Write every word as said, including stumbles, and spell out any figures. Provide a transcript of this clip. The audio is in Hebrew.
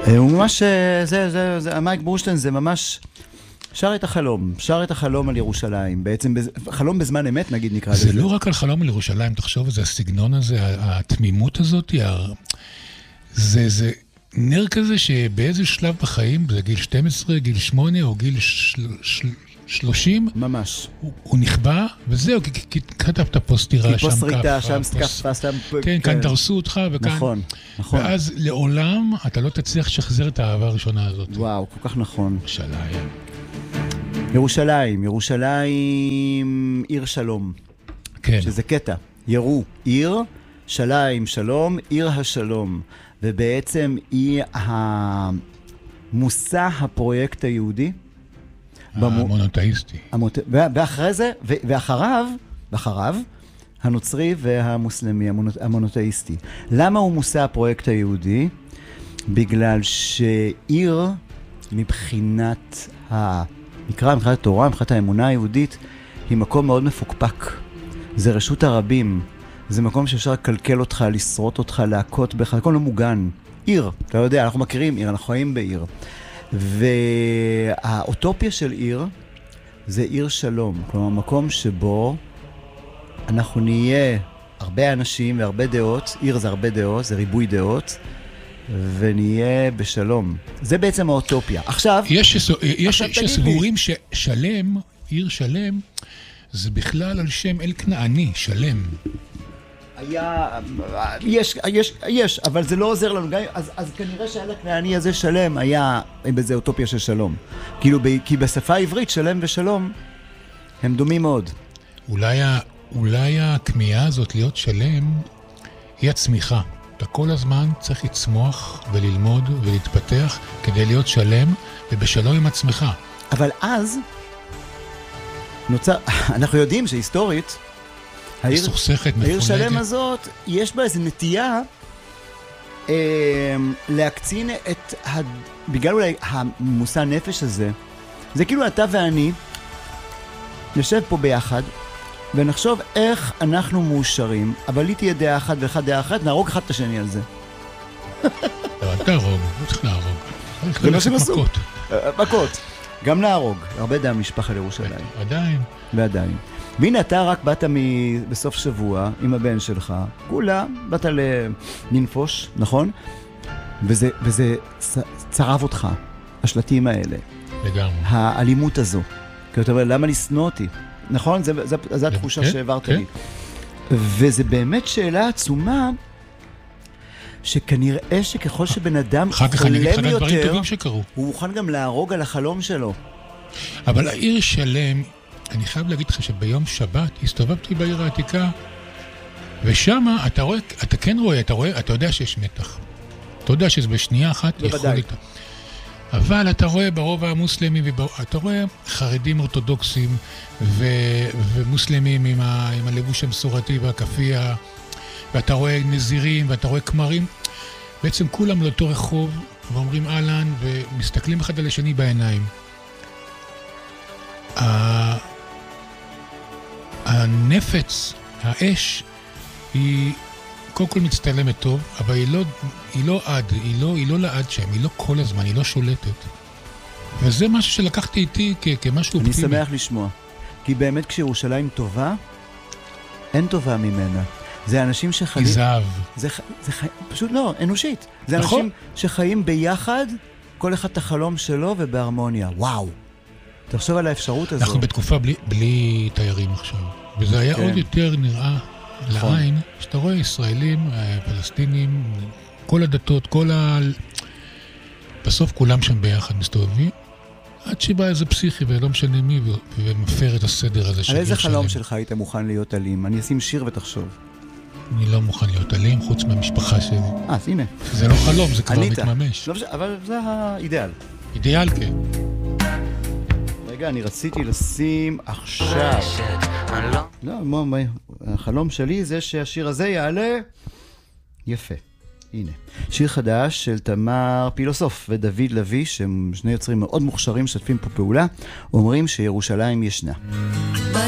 הוא ממש, זה, זה, זה, מייק ברושטיין זה ממש שר את החלום, שר את החלום על ירושלים, בעצם חלום בזמן אמת נגיד נקרא לזה. זה לא רק על חלום על ירושלים, תחשוב על זה, הסגנון הזה, התמימות הזאת, זה, זה נר כזה שבאיזה שלב בחיים, זה גיל שתים עשרה, גיל שמונה או גיל שלושים, ממש. הוא, הוא נכבה, וזהו, כי, כי כתבת פוסטירה, שם פוסט ריטה, שם סקפה, שם... כן, כאן דרסו אותך, וכאן... נכון, נכון. ואז לעולם אתה לא תצליח לשחזר את האהבה הראשונה הזאת. וואו, כל כך נכון. ירושלים. ירושלים, ירושלים, עיר שלום. כן. שזה קטע. ירו, עיר, שליים, שלום, עיר השלום. ובעצם היא המושא הפרויקט היהודי. המונותאיסטי. ואחרי זה, ואחריו, ואחריו, הנוצרי והמוסלמי, המונותאיסטי. למה הוא מושא הפרויקט היהודי? בגלל שעיר מבחינת ה... נקרא מבחינת התורה, מבחינת האמונה היהודית, היא מקום מאוד מפוקפק. זה רשות הרבים. זה מקום שאפשר לקלקל אותך, לשרוט אותך, להכות בך, הכל לא מוגן. עיר, אתה יודע, אנחנו מכירים עיר, אנחנו חיים בעיר. והאוטופיה של עיר זה עיר שלום. כלומר, מקום שבו אנחנו נהיה הרבה אנשים והרבה דעות. עיר זה הרבה דעות, זה ריבוי דעות. ונהיה בשלום. זה בעצם האוטופיה. עכשיו... יש, יש, יש סבורים ששלם, עיר שלם, זה בכלל על שם אל כנעני, שלם. היה... יש, יש, יש, אבל זה לא עוזר לנו. אז, אז כנראה שאל הכנעני הזה שלם היה בזה אוטופיה של שלום. כאילו, כי בשפה העברית שלם ושלום הם דומים מאוד. אולי, אולי הכמיהה הזאת להיות שלם היא הצמיחה. אתה כל הזמן צריך לצמוח וללמוד ולהתפתח כדי להיות שלם ובשלום עם עצמך. אבל אז נוצר, אנחנו יודעים שהיסטורית העיר, העיר שלם הזאת יש בה איזו נטייה אה, להקצין את ה... בגלל אולי המושא נפש הזה, זה כאילו אתה ואני נשב פה ביחד ונחשוב איך אנחנו מאושרים, אבל לי תהיה דעה אחת ואחת דעה אחת, נהרוג אחד את השני על זה. לא, אל תהרוג, לא צריך להרוג. זה מה שמסו. מכות. גם להרוג. הרבה דעה משפחה לירושלים. עדיין. ועדיין. והנה אתה רק באת בסוף שבוע עם הבן שלך, כולה, באת לנפוש, נכון? וזה, וזה צרב אותך, השלטים האלה. לגמרי. האלימות הזו. כי אתה אומר, למה לסנוע אותי? נכון? זה, זה, זה התחושה כן, שהעברת כן. לי. וזה באמת שאלה עצומה, שכנראה שככל שבן אדם חולם יותר, הוא מוכן גם להרוג על החלום שלו. אבל העיר שלם, אני חייב להגיד לך שביום שבת הסתובבתי בעיר העתיקה, ושם אתה רואה, אתה כן רואה, אתה רואה, אתה יודע שיש מתח. אתה יודע שזה בשנייה אחת יכול איתה. אבל אתה רואה ברובע המוסלמי, אתה רואה חרדים אורתודוקסים ו, ומוסלמים עם, ה, עם הלבוש המסורתי והכפייה, ואתה רואה נזירים ואתה רואה כמרים, בעצם כולם לאותו רחוב ואומרים אהלן ומסתכלים אחד על השני בעיניים. הנפץ, האש, היא קודם כל מצטלמת טוב, אבל היא לא, היא לא עד, היא לא, היא לא לעד שם, היא לא כל הזמן, היא לא שולטת. וזה משהו שלקחתי איתי כ- כמשהו אני אופטימי. שמח לשמוע. כי באמת כשירושלים טובה, אין טובה ממנה. זה אנשים שחיים... היא זהב. זה, זה חי... פשוט לא, אנושית. זה נכון. אנשים שחיים ביחד, כל אחד את החלום שלו ובהרמוניה. וואו. תחשוב על האפשרות הזו. אנחנו בתקופה בלי, בלי תיירים עכשיו. וזה היה כן. עוד יותר נראה נכון. לעין, שאתה רואה ישראלים, פלסטינים, כל הדתות, כל ה... בסוף כולם שם ביחד מסתובבים, עד שבא איזה פסיכי ולא משנה מי, ומפר את הסדר הזה של על איזה שלם. חלום שלך היית מוכן להיות אלים? אני אשים שיר ותחשוב. אני לא מוכן להיות אלים, חוץ מהמשפחה שלי. אה, אז הנה. זה לא חלום, זה כבר ענית. מתממש. לא, אבל זה האידאל. אידיאל, כן. רגע, אני רציתי לשים עכשיו. לא, מה, מה, החלום שלי זה שהשיר הזה יעלה יפה. הנה. שיר חדש של תמר פילוסוף ודוד לוי, שהם שני יוצרים מאוד מוכשרים, שתפים פה פעולה, אומרים שירושלים ישנה.